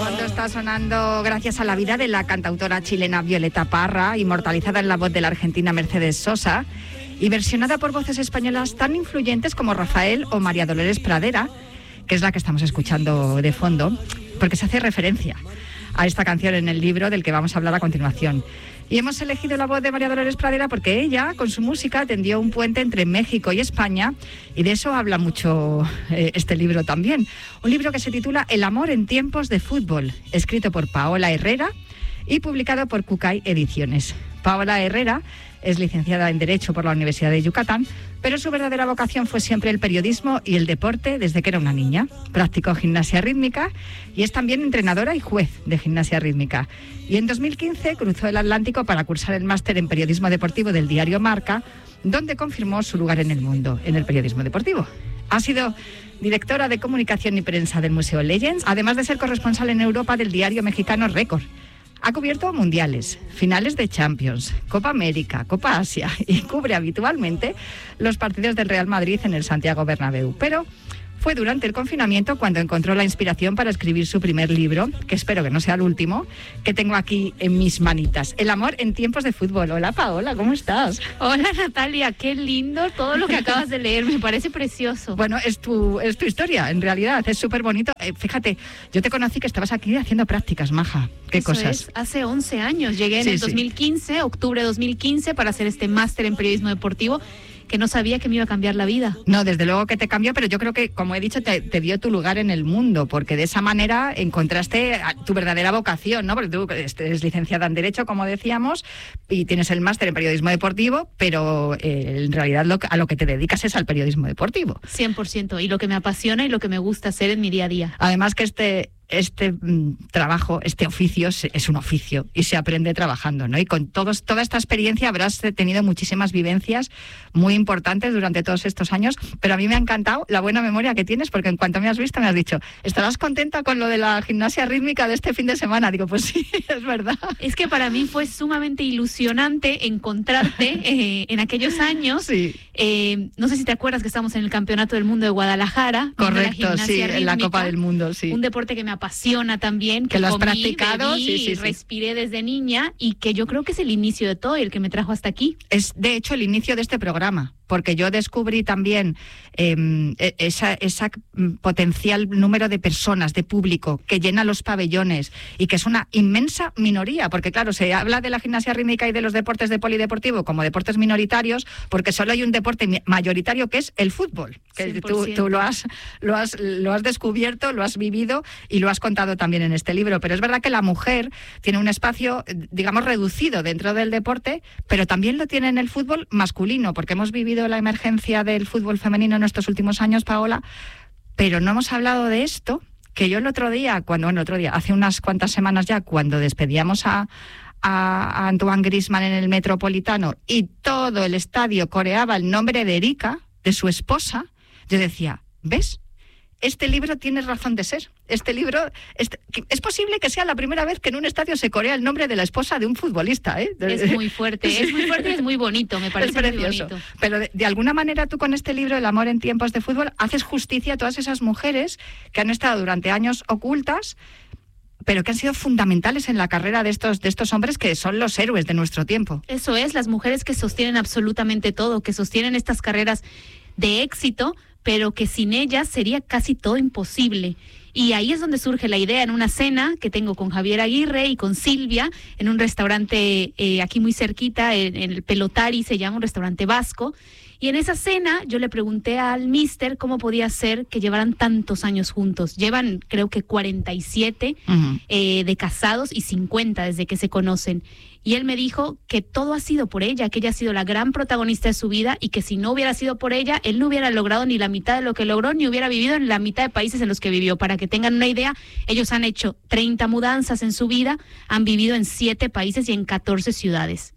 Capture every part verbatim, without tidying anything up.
fondo está sonando Gracias a la vida de la cantautora chilena Violeta Parra, inmortalizada en la voz de la argentina Mercedes Sosa y versionada por voces españolas tan influyentes como Rafael o María Dolores Pradera, que es la que estamos escuchando de fondo, porque se hace referencia a esta canción en el libro del que vamos a hablar a continuación. Y hemos elegido la voz de María Dolores Pradera porque ella, con su música, tendió un puente entre México y España, y de eso habla mucho eh, este libro también. Un libro que se titula El amor en tiempos de fútbol, escrito por Paola Herrera y publicado por Cucay Ediciones. Paola Herrera es licenciada en Derecho por la Universidad de Yucatán, pero su verdadera vocación fue siempre el periodismo y el deporte desde que era una niña. Practicó gimnasia rítmica y es también entrenadora y juez de gimnasia rítmica. Y en dos mil quince cruzó el Atlántico para cursar el máster en periodismo deportivo del diario Marca, donde confirmó su lugar en el mundo, en el periodismo deportivo. Ha sido directora de comunicación y prensa del Museo Legends, además de ser corresponsal en Europa del diario mexicano Récord. Ha cubierto mundiales, finales de Champions, Copa América, Copa Asia y cubre habitualmente los partidos del Real Madrid en el Santiago Bernabéu. Pero fue durante el confinamiento cuando encontró la inspiración para escribir su primer libro, que espero que no sea el último, que tengo aquí en mis manitas. El amor en tiempos de fútbol. Hola, Paola, ¿cómo estás? Hola, Natalia, qué lindo todo lo que acabas de leer, me parece precioso. Bueno, es tu, es tu historia, en realidad, es súper bonito. Eh, fíjate, yo te conocí que estabas aquí haciendo prácticas, maja. ¿Qué Eso cosas? Es, hace once años, llegué en sí, el sí. dos mil quince, octubre de dos mil quince, para hacer este máster en periodismo deportivo, que no sabía que me iba a cambiar la vida. No, desde luego que te cambió, pero yo creo que, como he dicho, te, te dio tu lugar en el mundo, porque de esa manera encontraste tu verdadera vocación, ¿no? Porque tú eres licenciada en Derecho, como decíamos, y tienes el máster en Periodismo Deportivo, pero eh, en realidad lo, a lo que te dedicas es al periodismo deportivo. cien por ciento, y lo que me apasiona y lo que me gusta hacer en mi día a día. Además que este... Este mm, trabajo, este oficio es, es un oficio y se aprende trabajando, ¿no? Y con todos, toda esta experiencia habrás tenido muchísimas vivencias muy importantes durante todos estos años, pero a mí me ha encantado la buena memoria que tienes, porque en cuanto me has visto me has dicho, ¿estarás contenta con lo de la gimnasia rítmica de este fin de semana? Digo, pues sí, es verdad. Es que para mí fue sumamente ilusionante encontrarte eh, en aquellos años. Sí. Eh, no sé si te acuerdas que estamos en el Campeonato del Mundo de Guadalajara. Correcto, sí, rítmica, en la Copa del Mundo, sí. Un deporte que me apasiona también, que, que lo has comí, practicado, bebí, sí, sí, sí. respiré desde niña, y que yo creo que es el inicio de todo y el que me trajo hasta aquí. Es de hecho el inicio de este programa, porque yo descubrí también eh, esa, esa potencial número de personas, de público que llena los pabellones y que es una inmensa minoría, porque claro, se habla de la gimnasia rítmica y de los deportes de polideportivo como deportes minoritarios, porque solo hay un deporte mayoritario que es el fútbol, que tú, tú lo has, lo has, lo has descubierto, lo has vivido y lo has contado también en este libro. Pero es verdad que la mujer tiene un espacio, digamos, reducido dentro del deporte, pero también lo tiene en el fútbol masculino, porque hemos vivido la emergencia del fútbol femenino en estos últimos años, Paola, pero no hemos hablado de esto, que yo el otro día, cuando, bueno, el otro día, hace unas cuantas semanas ya, cuando despedíamos a, a, a Antoine Griezmann en el Metropolitano y todo el estadio coreaba el nombre de Erika, de su esposa, yo decía, ¿ves? Este libro tiene razón de ser. Este libro, este, es posible que sea la primera vez que en un estadio se corea el nombre de la esposa de un futbolista, ¿eh? Es muy fuerte, sí. es muy fuerte y es muy bonito, me parece es precioso. Muy bonito. Pero de, de alguna manera tú con este libro, El amor en tiempos de fútbol, haces justicia a todas esas mujeres que han estado durante años ocultas, pero que han sido fundamentales en la carrera de estos, de estos hombres que son los héroes de nuestro tiempo. Eso es, las mujeres que sostienen absolutamente todo, que sostienen estas carreras de éxito, pero que sin ellas sería casi todo imposible. Y ahí es donde surge la idea, en una cena que tengo con Javier Aguirre y con Silvia, en un restaurante eh, aquí muy cerquita, en, en el Pelotari, se llama un restaurante vasco. Y en esa cena yo le pregunté al mister cómo podía ser que llevaran tantos años juntos. Llevan creo que cuarenta y siete uh-huh. eh, de casados y cincuenta desde que se conocen. Y él me dijo que todo ha sido por ella, que ella ha sido la gran protagonista de su vida y que si no hubiera sido por ella, él no hubiera logrado ni la mitad de lo que logró, ni hubiera vivido en la mitad de países en los que vivió. Para que tengan una idea, ellos han hecho treinta mudanzas en su vida, han vivido en siete países y en catorce ciudades.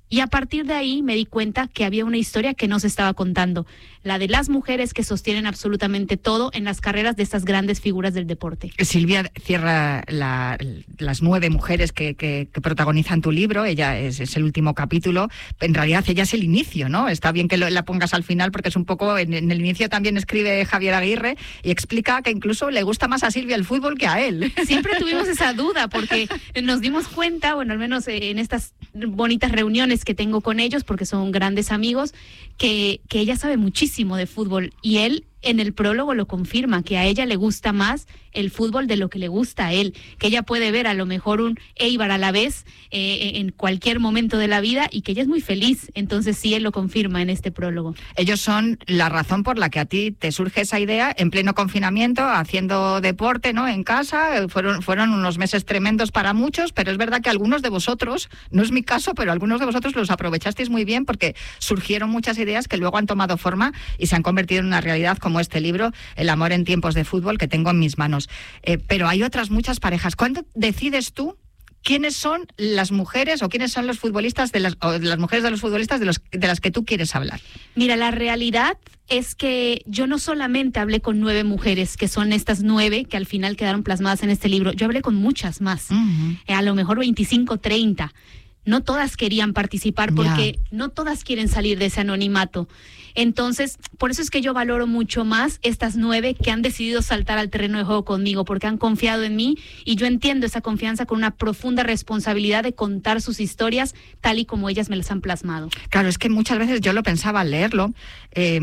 Y a partir de ahí me di cuenta que había una historia que no se estaba contando, la de las mujeres que sostienen absolutamente todo en las carreras de estas grandes figuras del deporte. Silvia cierra la, las nueve mujeres que, que, que protagonizan tu libro, ella es, es el último capítulo, en realidad ella es el inicio, ¿no? Está bien que lo, la pongas al final porque es un poco, en, en el inicio también escribe Javier Aguirre y explica que incluso le gusta más a Silvia el fútbol que a él. Siempre tuvimos esa duda porque nos dimos cuenta, bueno, al menos en estas bonitas reuniones que tengo con ellos, porque son grandes amigos, que, que ella sabe muchísimo de fútbol y él en el prólogo lo confirma, que a ella le gusta más el fútbol de lo que le gusta a él, que ella puede ver a lo mejor un Eibar a la vez eh, en cualquier momento de la vida y que ella es muy feliz, entonces sí, él lo confirma en este prólogo. Ellos son la razón por la que a ti te surge esa idea en pleno confinamiento, haciendo deporte, ¿no? En casa, fueron, fueron unos meses tremendos para muchos, pero es verdad que algunos de vosotros, no es mi caso, pero algunos de vosotros los aprovechasteis muy bien porque surgieron muchas ideas que luego han tomado forma y se han convertido en una realidad como este libro, El amor en tiempos de fútbol, que tengo en mis manos. Eh, pero hay otras muchas parejas. ¿Cuándo decides tú quiénes son las mujeres o quiénes son los futbolistas de las, o de las mujeres de los futbolistas de, los, de las que tú quieres hablar? Mira, la realidad es que yo no solamente hablé con nueve mujeres, que son estas nueve que al final quedaron plasmadas en este libro, yo hablé con muchas más, uh-huh. eh, a lo mejor veinticinco, treinta. No todas querían participar porque yeah. no todas quieren salir de ese anonimato. Entonces, por eso es que yo valoro mucho más estas nueve que han decidido saltar al terreno de juego conmigo, porque han confiado en mí y yo entiendo esa confianza con una profunda responsabilidad de contar sus historias tal y como ellas me las han plasmado. Claro, es que muchas veces yo lo pensaba al leerlo, eh,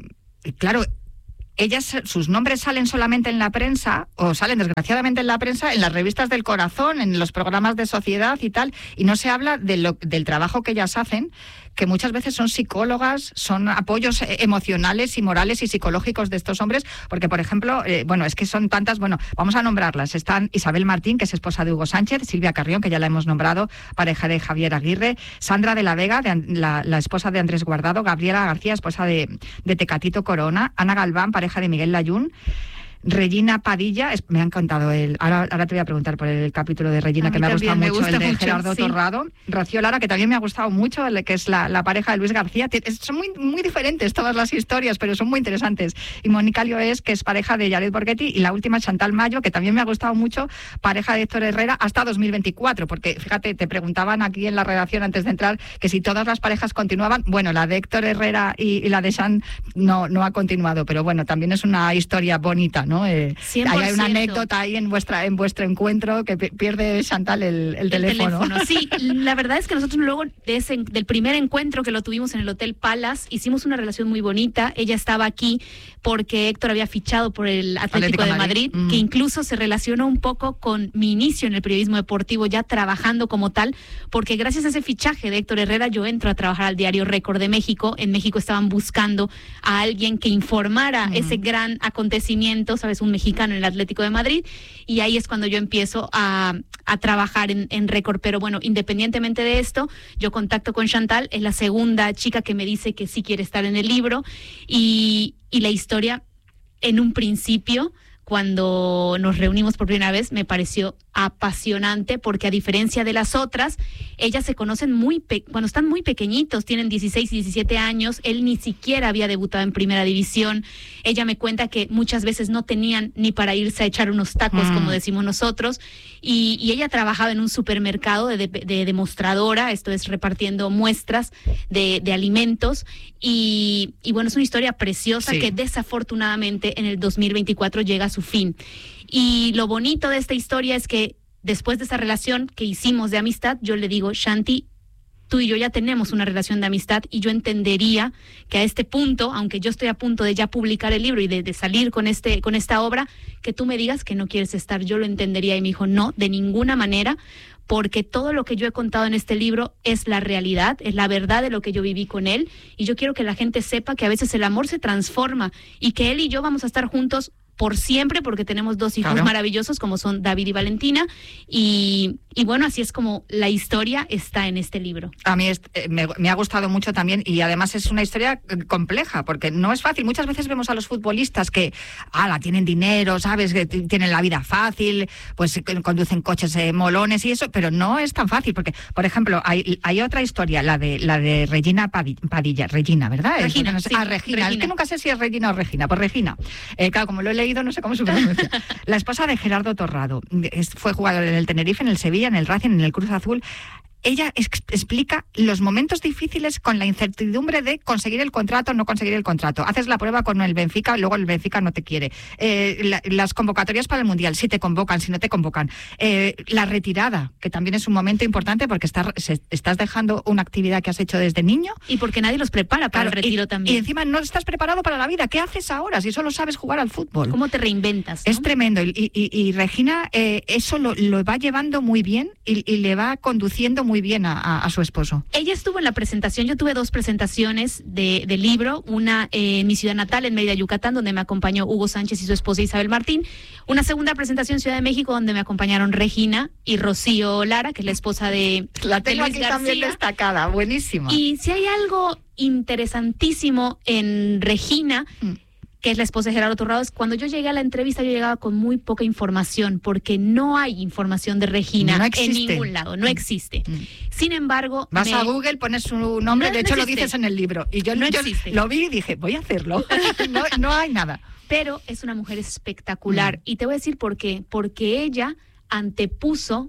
claro, ellas, sus nombres salen solamente en la prensa, o salen desgraciadamente en la prensa, en las revistas del corazón, en los programas de sociedad y tal, y no se habla de lo, del trabajo que ellas hacen, que muchas veces son psicólogas, son apoyos emocionales y morales y psicológicos de estos hombres, porque, por ejemplo, eh, bueno, es que son tantas, bueno, vamos a nombrarlas. Están Isabel Martín, que es esposa de Hugo Sánchez, Silvia Carrión, que ya la hemos nombrado, pareja de Javier Aguirre, Sandra de la Vega, de, la, la esposa de Andrés Guardado, Gabriela García, esposa de, de Tecatito Corona, Ana Galván, pareja de Miguel Layún, Regina Padilla, es, me ha encantado el. Ahora, ahora te voy a preguntar por el capítulo de Regina, que me ha gustado mucho, gusta el de mucho, Gerardo sí. Torrado. Rocío Lara, que también me ha gustado mucho, el, que es la, la pareja de Luis García. Es, son muy, muy diferentes todas las historias, pero son muy interesantes. Y Mónica Lioés, que es pareja de Jared Borghetti, y la última, Chantal Mayo, que también me ha gustado mucho, pareja de Héctor Herrera, hasta dos mil veinticuatro, porque fíjate, te preguntaban aquí en la redacción antes de entrar que si todas las parejas continuaban. Bueno, la de Héctor Herrera y, y la de Chan no, no ha continuado, pero bueno, también es una historia bonita, ¿no? Eh, Hay una anécdota ahí en vuestra en vuestro encuentro que pierde Chantal el, el, el teléfono. teléfono. Sí, la verdad es que nosotros luego de ese, del primer encuentro que lo tuvimos en el Hotel Palace, hicimos una relación muy bonita. Ella estaba aquí porque Héctor había fichado por el Atlético, Atlético de Madrid, Madrid mm. que incluso se relacionó un poco con mi inicio en el periodismo deportivo, ya trabajando como tal, porque gracias a ese fichaje de Héctor Herrera yo entro a trabajar al diario Récord de México. En México estaban buscando a alguien que informara mm. ese gran acontecimiento, ¿sabes? Un mexicano en el Atlético de Madrid, y ahí es cuando yo empiezo a, a trabajar en, en Récord. Pero bueno, independientemente de esto, yo contacto con Chantal, es la segunda chica que me dice que sí quiere estar en el libro, y, y la historia en un principio, cuando nos reunimos por primera vez, me pareció apasionante, porque a diferencia de las otras, ellas se conocen muy pe- cuando están muy pequeñitos, tienen dieciséis y diecisiete años, él ni siquiera había debutado en primera división. Ella me cuenta que muchas veces no tenían ni para irse a echar unos tacos, mm. como decimos nosotros, y, y ella trabajaba en un supermercado de, de, de demostradora, esto es repartiendo muestras de, de alimentos, y, y bueno, es una historia preciosa sí. que desafortunadamente en el dos mil veinticuatro llega a su fin. Y lo bonito de esta historia es que después de esa relación que hicimos de amistad, yo le digo, Shanti, tú y yo ya tenemos una relación de amistad, y yo entendería que a este punto, aunque yo estoy a punto de ya publicar el libro y de, de salir con este con esta obra, que tú me digas que no quieres estar, yo lo entendería. Y me dijo, no, de ninguna manera, porque todo lo que yo he contado en este libro es la realidad, es la verdad de lo que yo viví con él, y yo quiero que la gente sepa que a veces el amor se transforma y que él y yo vamos a estar juntos por siempre, porque tenemos dos hijos claro. maravillosos como son David y Valentina, y, Y bueno, así es como la historia está en este libro. A mí es, eh, me, me ha gustado mucho también, y además es una historia compleja, porque no es fácil. Muchas veces vemos a los futbolistas que, ala, tienen dinero, ¿sabes? Que t- tienen la vida fácil, pues que conducen coches eh, molones y eso, pero no es tan fácil, porque, por ejemplo, hay, hay otra historia, la de la de Regina Padi- Padilla, Regina, ¿verdad? Regina, Es, no sé, sí, ah, Regina. Regina. Es que nunca sé si es Regina o Regina, pues Regina. Eh, claro, como lo he leído, no sé cómo se pronuncia. La esposa de Gerardo Torrado. Es, fue jugador en el Tenerife, en el Sevilla, en el Racing, en el Cruz Azul. Ella ex- explica los momentos difíciles con la incertidumbre de conseguir el contrato o no conseguir el contrato. Haces la prueba con el Benfica, luego el Benfica no te quiere. Eh, la, las convocatorias para el Mundial, si te convocan, si no te convocan. Eh, la retirada, que también es un momento importante porque estás, se, estás dejando una actividad que has hecho desde niño. Y porque nadie los prepara para Claro, el retiro y, también. Y encima no estás preparado para la vida. ¿Qué haces ahora si solo sabes jugar al fútbol? ¿Cómo te reinventas? ¿no? Es tremendo. Y, y, y Regina eh, eso lo, lo va llevando muy bien y, y le va conduciendo muy bien a, a, a su esposo. Ella estuvo en la presentación, yo tuve dos presentaciones de, del libro, una eh, en mi ciudad natal, en Mérida, Yucatán, donde me acompañó Hugo Sánchez y su esposa Isabel Martín, una segunda presentación en Ciudad de México, donde me acompañaron Regina y Rocío Lara, que es la esposa de, La de tengo Luis aquí García. también destacada, buenísima. Y si hay algo interesantísimo en Regina, Mm. que es la esposa de Gerardo Torrado, es cuando yo llegué a la entrevista, yo llegaba con muy poca información, porque no hay información de Regina No en existe. ningún lado, no existe. Mm. Sin embargo, Vas me- a Google, pones su nombre, No, de no hecho lo existe. dices en el libro. Y yo, No yo existe. lo vi y dije, voy a hacerlo. no, no hay nada. pero es una mujer espectacular. Mm. Y te voy a decir por qué. Porque ella antepuso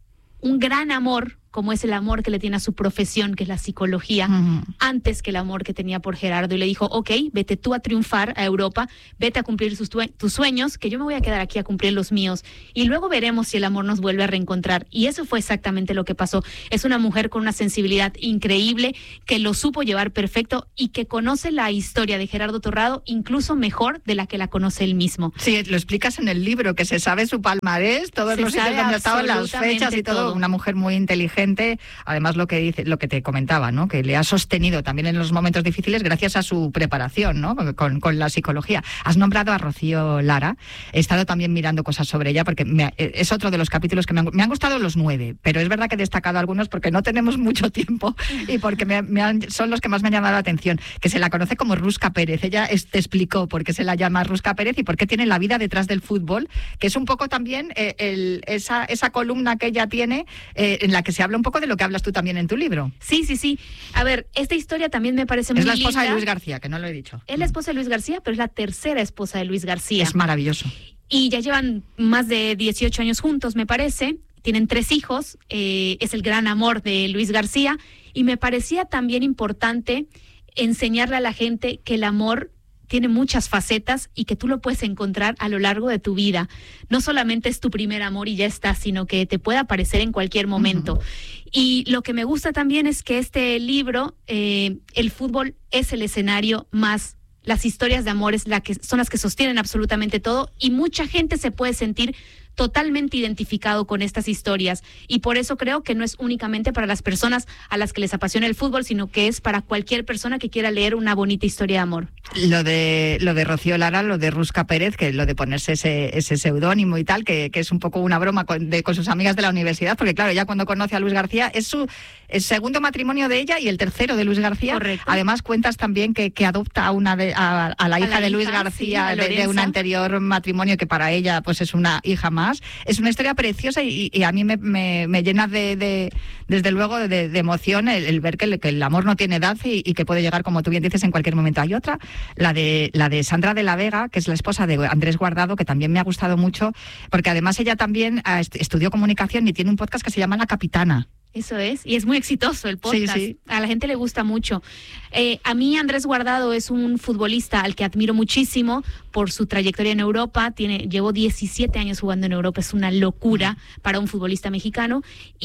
un gran amor, como es el amor que le tiene a su profesión, que es la psicología, Ujú. antes que el amor que tenía por Gerardo. Y le dijo, ok, vete tú a triunfar a Europa, vete a cumplir sus tue- tus sueños, que yo me voy a quedar aquí a cumplir los míos. Y luego veremos si el amor nos vuelve a reencontrar. Y eso fue exactamente lo que pasó. Es una mujer con una sensibilidad increíble, que lo supo llevar perfecto y que conoce la historia de Gerardo Torrado incluso mejor de la que la conoce él mismo. Sí, lo explicas en el libro, que se sabe su palmarés, todos Se los sitios sabe donde estaban, las absolutamente fechas y todo. todo. Una mujer muy inteligente. Además, lo que dice, lo que te comentaba, ¿no? Que le ha sostenido también en los momentos difíciles gracias a su preparación, ¿no? Con, con la psicología. Has nombrado a Rocío Lara. He estado también mirando cosas sobre ella porque me, es otro de los capítulos que me han, me han gustado los nueve, pero es verdad que he destacado algunos porque no tenemos mucho tiempo y porque me, me han, son los que más me han llamado la atención. Que se la conoce como Rusca Pérez. Ella es, te explicó por qué se la llama Rusca Pérez y por qué tiene la vida detrás del fútbol, que es un poco también eh, el, esa, esa columna que ella tiene eh, en la que se habla un poco de lo que hablas tú también en tu libro. Sí, sí, sí. A ver, esta historia también me parece muy Es la esposa linda. de Luis García, que no lo he dicho. Es la esposa de Luis García, pero es la tercera esposa de Luis García. Es maravilloso. Y ya llevan más de dieciocho años juntos, me parece. Tienen tres hijos. Eh, es el gran amor de Luis García. Y me parecía también importante enseñarle a la gente que el amor tiene muchas facetas y que tú lo puedes encontrar a lo largo de tu vida. No solamente es tu primer amor y ya está, sino que te puede aparecer en cualquier momento. Uh-huh. Y lo que me gusta también es que este libro, eh, el fútbol es el escenario más, las historias de amor es la que, son las que sostienen absolutamente todo y mucha gente se puede sentir totalmente identificado con estas historias y por eso creo que no es únicamente para las personas a las que les apasiona el fútbol, sino que es para cualquier persona que quiera leer una bonita historia de amor. Lo de lo de Rocío Lara, lo de Rusca Pérez, que lo de ponerse ese, ese seudónimo y tal, que, que es un poco una broma con, de, con sus amigas de la universidad, porque claro, ya cuando conoce a Luis García, es su el segundo matrimonio de ella y el tercero de Luis García. Correcto. Además cuentas también que, que adopta a una de, a, a la hija a la de Luis hija, García, sí, de, de un anterior matrimonio que para ella pues es una hija más. Es una historia preciosa y, y a mí me, me, me llena de, de desde luego de, de emoción el, el ver que el, que el amor no tiene edad y, y que puede llegar, como tú bien dices, en cualquier momento. Hay otra, la de la de Sandra de la Vega, que es la esposa de Andrés Guardado, que también me ha gustado mucho, porque además ella también estudió comunicación y tiene un podcast que se llama La Capitana. Eso es, y es muy exitoso el podcast, sí, sí. A la gente le gusta mucho. Eh, a mí Andrés Guardado es un futbolista al que admiro muchísimo por su trayectoria en Europa, tiene llevó diecisiete años jugando en Europa, es una locura para un futbolista mexicano,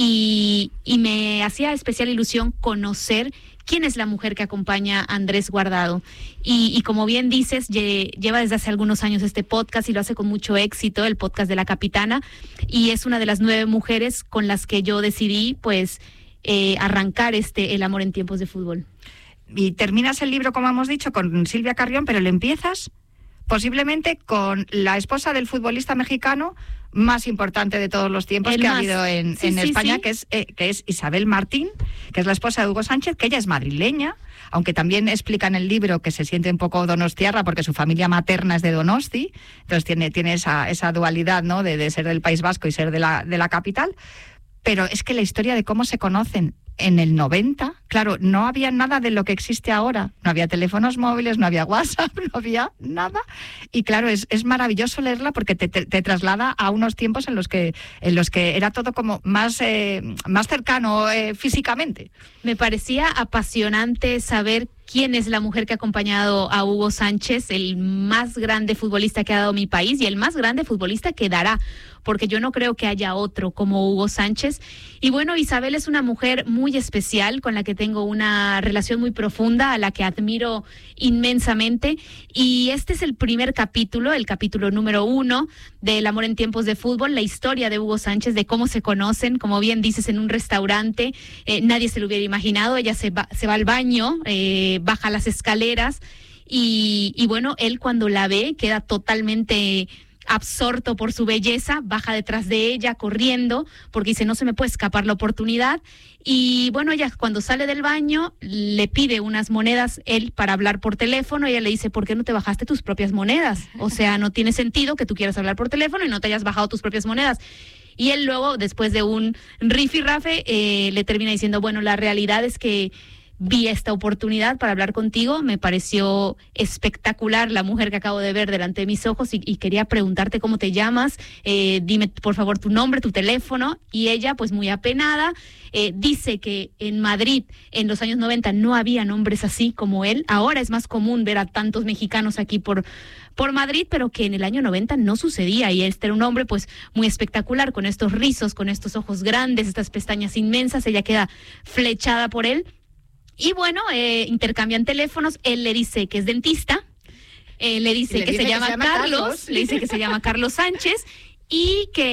y, y me hacía especial ilusión conocer quién es la mujer que acompaña a Andrés Guardado. Y, y como bien dices, lle, lleva desde hace algunos años este podcast y lo hace con mucho éxito, el podcast de La Capitana, y es una de las nueve mujeres con las que yo decidí pues eh, arrancar este El amor en tiempos de fútbol. Y terminas el libro, como hemos dicho, con Silvia Carrión, pero lo empiezas posiblemente con la esposa del futbolista mexicano más importante de todos los tiempos El que más. ha habido en, Sí, en sí, España, sí. que es eh, que es Isabel Martín, que es la esposa de Hugo Sánchez, que ella es madrileña, aunque también explica en el libro que se siente un poco donostiarra porque su familia materna es de Donosti, entonces tiene, tiene esa, esa dualidad, ¿no?, de, de ser del País Vasco y ser de la, de la capital. Pero es que la historia de cómo se conocen en el noventa, claro, no había nada de lo que existe ahora. No había teléfonos móviles, no había WhatsApp, no había nada. Y claro, es, es maravilloso leerla porque te, te, te traslada a unos tiempos en los que, en los que era todo como más, eh, más cercano eh, físicamente. Me parecía apasionante saber quién es la mujer que ha acompañado a Hugo Sánchez, el más grande futbolista que ha dado mi país y el más grande futbolista que dará, porque yo no creo que haya otro como Hugo Sánchez. Y bueno, Isabel es una mujer muy especial, con la que tengo una relación muy profunda, a la que admiro inmensamente. Y este es el primer capítulo, el capítulo número uno de El amor en tiempos de fútbol, la historia de Hugo Sánchez, de cómo se conocen, como bien dices, en un restaurante. Eh, nadie se lo hubiera imaginado. Ella se va, se va al baño, eh, baja las escaleras y, y bueno, él cuando la ve queda totalmente absorto por su belleza, baja detrás de ella corriendo porque dice no se me puede escapar la oportunidad. Y bueno, ella cuando sale del baño le pide unas monedas él para hablar por teléfono. Ella le dice, ¿por qué no te bajaste tus propias monedas? O sea, no tiene sentido que tú quieras hablar por teléfono y no te hayas bajado tus propias monedas. Y él luego, después de un rifirrafe, eh, le termina diciendo, bueno, la realidad es que vi esta oportunidad para hablar contigo, me pareció espectacular la mujer que acabo de ver delante de mis ojos y, y quería preguntarte cómo te llamas, eh, dime por favor tu nombre, tu teléfono. Y ella, pues muy apenada, eh, dice que en Madrid en los años noventa no había nombres así como él. Ahora es más común ver a tantos mexicanos aquí por, por Madrid, pero que en el año noventa no sucedía, y este era un hombre pues muy espectacular, con estos rizos, con estos ojos grandes, estas pestañas inmensas. Ella queda flechada por él. Y bueno, eh, intercambian teléfonos, él le dice que es dentista, eh, le dice, le que, dice se que llama se llama Carlos, Carlos. le dice que se llama Carlos Sánchez y que